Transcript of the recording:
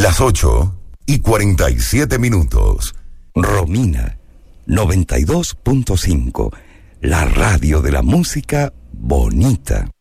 Las 8:47. Romina 92.5, la radio de la música bonita.